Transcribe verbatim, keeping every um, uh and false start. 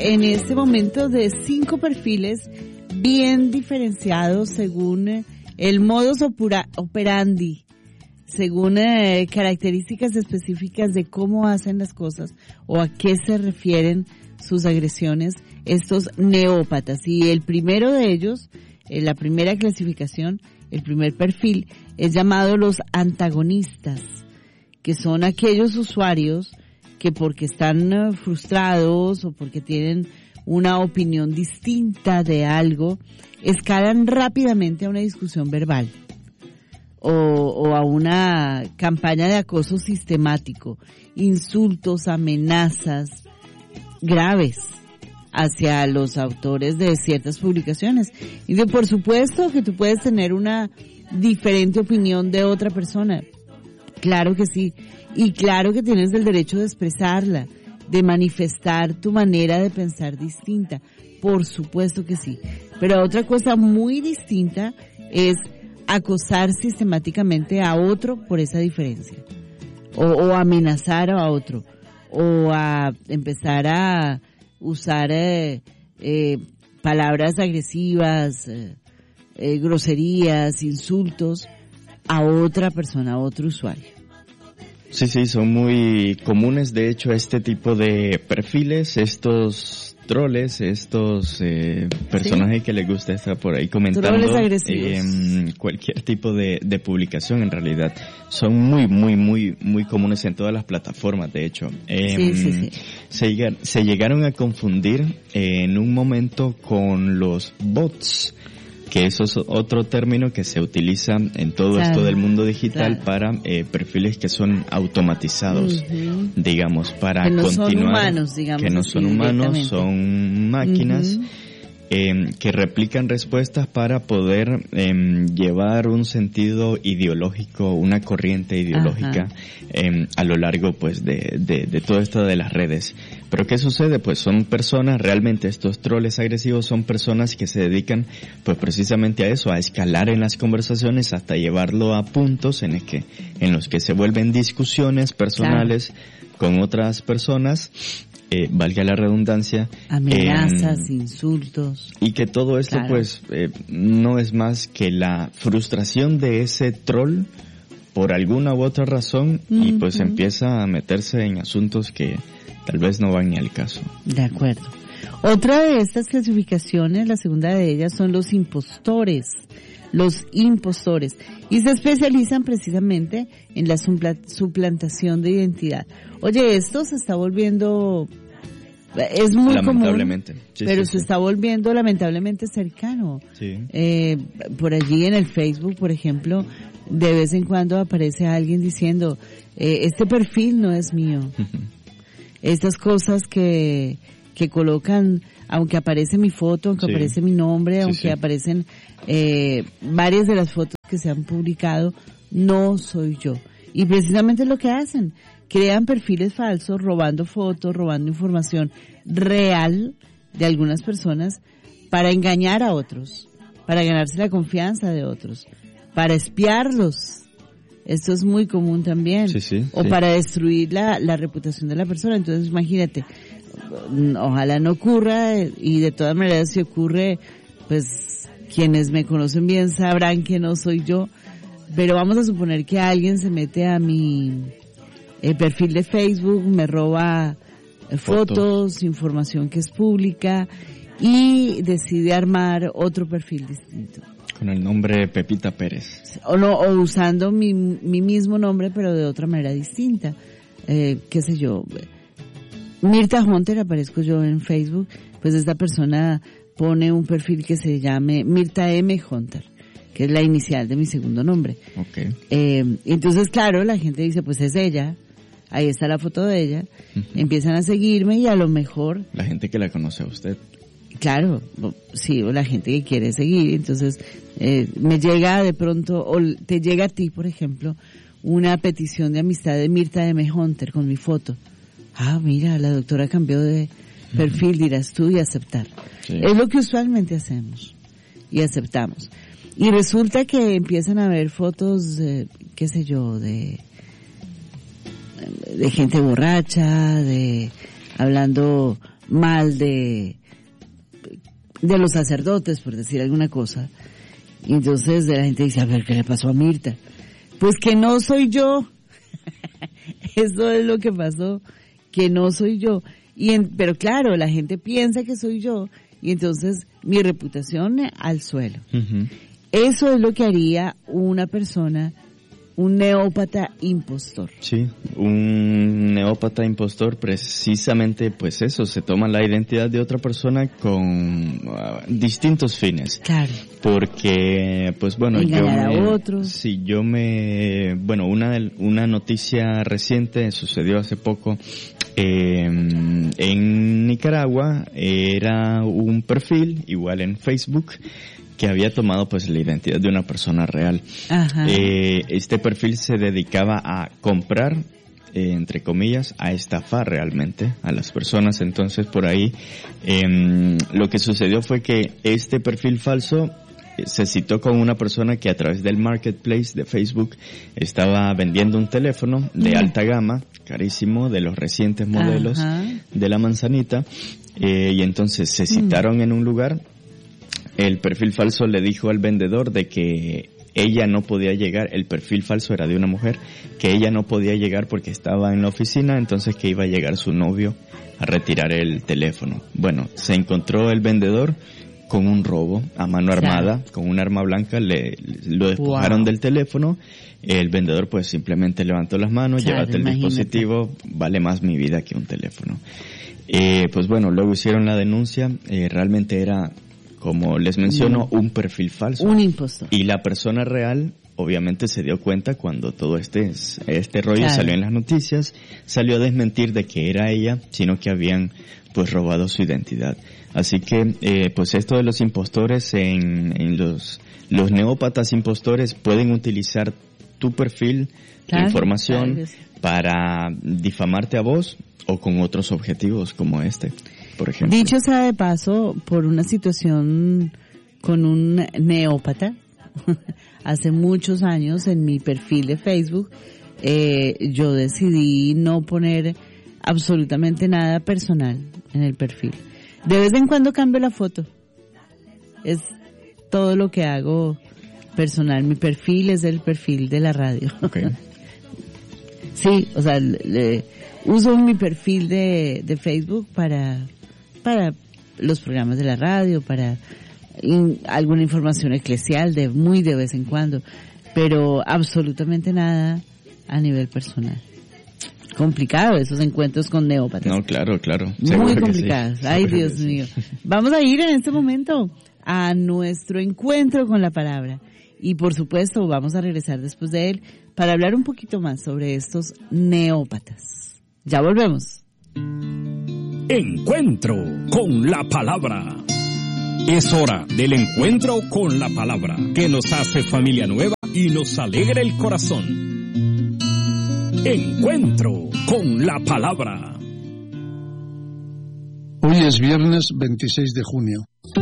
En este momento de cinco perfiles bien diferenciados según el modus operandi, según eh, características específicas de cómo hacen las cosas o a qué se refieren sus agresiones, estos neópatas. Y el primero de ellos, eh, la primera clasificación, el primer perfil, es llamado los antagonistas, que son aquellos usuarios que porque están frustrados o porque tienen una opinión distinta de algo, escalan rápidamente a una discusión verbal o, o a una campaña de acoso sistemático, insultos, amenazas graves hacia los autores de ciertas publicaciones. Y de, por supuesto que tú puedes tener una diferente opinión de otra persona. Claro que sí. Y claro que tienes el derecho de expresarla, de manifestar tu manera de pensar distinta. Por supuesto que sí. Pero otra cosa muy distinta es acosar sistemáticamente a otro por esa diferencia. O, o amenazar a otro. O a empezar a usar eh, eh, palabras agresivas, eh, eh, groserías, insultos a otra persona, a otro usuario. Sí, sí, son muy comunes, de hecho, este tipo de perfiles, estos troles, estos eh, personajes ¿Sí? que les gusta estar por ahí comentando eh, cualquier tipo de, de publicación, en realidad, son muy, muy, muy, muy comunes en todas las plataformas, de hecho. Eh, sí, sí, sí. Se, se llegaron a confundir eh, en un momento con los bots, que eso es otro término que se utiliza en todo claro, esto del mundo digital claro. para eh, perfiles que son automatizados, uh-huh. digamos, para que no continuar, son humanos, digamos, que no son humanos, son máquinas uh-huh. eh, que replican respuestas para poder eh, llevar un sentido ideológico, una corriente ideológica eh, a lo largo, pues, de, de, de todo esto de las redes. Pero ¿qué sucede? Pues son personas, realmente estos troles agresivos son personas que se dedican pues precisamente a eso, a escalar en las conversaciones hasta llevarlo a puntos en, el que, en los que se vuelven discusiones personales claro. con otras personas, eh, valga la redundancia. Amenazas, eh, insultos. Y que todo esto claro. pues eh, no es más que la frustración de ese troll por alguna u otra razón uh-huh. y pues empieza a meterse en asuntos que tal vez no van ni al caso. De acuerdo. Otra de estas clasificaciones, la segunda de ellas, son los impostores. Los impostores. Y se especializan precisamente en la suplantación de identidad. Oye, esto se está volviendo, es muy lamentablemente. común, sí, pero sí, se sí. está volviendo lamentablemente cercano. Sí. Eh, por allí en el Facebook, por ejemplo, de vez en cuando aparece alguien diciendo, eh, este perfil no es mío. Estas cosas que, que colocan, aunque aparece mi foto, aunque sí. aparece mi nombre, sí, aunque sí. aparecen eh, varias de las fotos que se han publicado, no soy yo. Y precisamente es lo que hacen. Crean perfiles falsos, robando fotos, robando información real de algunas personas para engañar a otros, para ganarse la confianza de otros, para espiarlos. Esto es muy común también. Sí, sí, o sí. para destruir la, la reputación de la persona. Entonces, imagínate, ojalá no ocurra, y de todas maneras, si ocurre, pues quienes me conocen bien sabrán que no soy yo. Pero vamos a suponer que alguien se mete a mi eh, perfil de Facebook, me roba eh, fotos, fotos, información que es pública, y decide armar otro perfil distinto. Con el nombre Pepita Pérez. O no, o usando mi, mi mismo nombre, pero de otra manera distinta. Eh, qué sé yo. Mirta Hunter, aparezco yo en Facebook, pues esta persona pone un perfil que se llame Mirta M. Hunter, que es la inicial de mi segundo nombre. Okay. Eh, entonces, claro, la gente dice, pues es ella, ahí está la foto de ella, uh-huh. empiezan a seguirme y a lo mejor... La gente que la conoce a usted. Claro, sí, o la gente que quiere seguir, entonces eh, me llega de pronto, o te llega a ti, por ejemplo, una petición de amistad de Mirta M. Hunter con mi foto. Ah, mira, la doctora cambió de perfil, dirás tú, y aceptar. Sí. Es lo que usualmente hacemos, y aceptamos. Y resulta que empiezan a ver fotos, de, qué sé yo, de de gente borracha, de hablando mal de, de los sacerdotes, por decir alguna cosa. Y entonces la gente dice, a ver, ¿qué le pasó a Mirta? Pues que no soy yo. Eso es lo que pasó, que no soy yo. Y en, pero claro, la gente piensa que soy yo, y entonces mi reputación al suelo. Uh-huh. Eso es lo que haría una persona, un neópata impostor. Sí, un neópata impostor precisamente pues eso, se toma la identidad de otra persona con uh, distintos fines. Claro. Porque pues bueno, engañar yo me, a otros. Sí, yo me, bueno, una una noticia reciente sucedió hace poco eh, en Nicaragua, era un perfil igual en Facebook que había tomado pues la identidad de una persona real. Ajá. Eh, este perfil se dedicaba a comprar, eh, entre comillas, a estafar realmente a las personas. Entonces por ahí eh, lo que sucedió fue que este perfil falso se citó con una persona que a través del marketplace de Facebook estaba vendiendo un teléfono de alta gama, carísimo, de los recientes modelos. Ajá. De la manzanita, eh, y entonces se citaron mm. en un lugar. El perfil falso le dijo al vendedor de que ella no podía llegar, el perfil falso era de una mujer, que ella no podía llegar porque estaba en la oficina, entonces que iba a llegar su novio a retirar el teléfono. Bueno, se encontró el vendedor con un robo a mano armada, claro. Con un arma blanca, le, lo despojaron wow. del teléfono, el vendedor pues simplemente levantó las manos, claro, llévate el imagínate. Dispositivo, vale más mi vida que un teléfono. Eh, pues bueno, luego hicieron la denuncia, eh, realmente era, como les menciono, un perfil falso. Un impostor. Y la persona real, obviamente, se dio cuenta cuando todo este, este rollo claro. salió en las noticias, salió a desmentir de que era ella, sino que habían, pues, robado su identidad. Así que, eh, pues, esto de los impostores en, en los, los neópatas impostores pueden utilizar tu perfil, claro, tu información, claro, para difamarte a vos o con otros objetivos como este. Por ejemplo. Dicho sea de paso, por una situación con un neópata, hace muchos años en mi perfil de Facebook, eh, yo decidí no poner absolutamente nada personal en el perfil. De vez en cuando cambio la foto. Es todo lo que hago personal. Mi perfil es el perfil de la radio. Okay. Sí, o sea, le, uso mi perfil de, de Facebook para... para los programas de la radio, para in, alguna información eclesial de muy de vez en cuando, pero absolutamente nada a nivel personal. Complicado esos encuentros con neópatas. No, claro, claro. Muy complicados. Sí. Ay, Dios mío. Sí. Vamos a ir en este momento a nuestro encuentro con la palabra. Y por supuesto vamos a regresar después de él para hablar un poquito más sobre estos neópatas. Ya volvemos. Encuentro con la palabra. Es hora del encuentro con la palabra, que nos hace familia nueva y nos alegra el corazón. Encuentro con la palabra. Hoy es viernes veintiséis de junio.